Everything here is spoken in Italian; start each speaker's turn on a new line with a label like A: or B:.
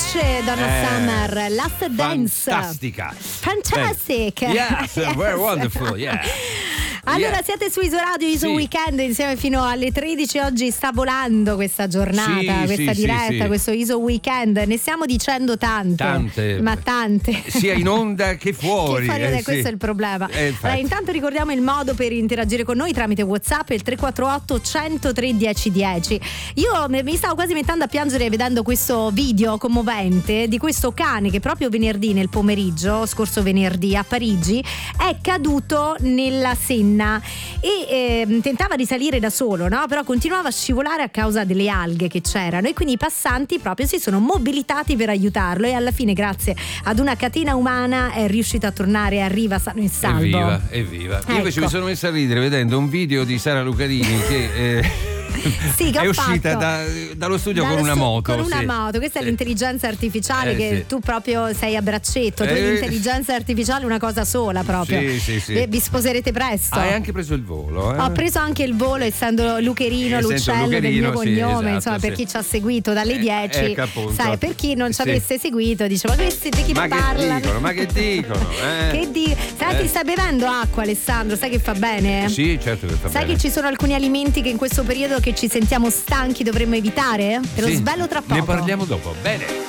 A: Beach, Donna Summer, Last Dance.
B: Fantastica.
A: Fantastic.
B: Yes, very wonderful, yeah.
A: Allora siete su Iso Radio, Iso Weekend insieme fino alle 13. Oggi sta volando questa giornata, questa diretta, questo Iso Weekend. Ne stiamo dicendo tante. Ma tante.
B: Sia in onda che fuori.
A: Questo è il problema. Allora, intanto ricordiamo il modo per interagire con noi tramite WhatsApp, il 348 103 1010. Io mi stavo quasi mettendo a piangere vedendo questo video commovente di questo cane che proprio venerdì nel pomeriggio, scorso venerdì a Parigi, è caduto nella Senna e tentava di salire da solo, no? Però continuava a scivolare a causa delle alghe che c'erano e quindi i passanti proprio si sono mobilitati per aiutarlo e alla fine, grazie ad una catena umana, è riuscito a tornare a riva sano e salvo.
B: Evviva. Io invece mi sono messa a ridere vedendo un video di Sara Lucarini che che è uscita dallo studio con una moto.
A: Con una moto, questa è l'intelligenza artificiale che tu proprio sei a braccetto. Tu l'intelligenza artificiale è una cosa sola proprio.
B: Sì.
A: Vi sposerete presto.
B: Hai anche preso il volo?
A: Ho preso anche il volo, essendo Lucherino, l'uccello del mio cognome, insomma, per chi ci ha seguito dalle 10, sai, per chi non ci avesse seguito, dice ma questi di chi parlano?
B: Ma che dicono?
A: Sai che stai bevendo acqua, Alessandro? Sai che fa bene?
B: Sì, certo che fa bene.
A: Sai che ci sono alcuni alimenti che in questo periodo che ci sentiamo stanchi dovremmo evitare? Te lo svelo tra poco.
B: Ne parliamo dopo. Bene.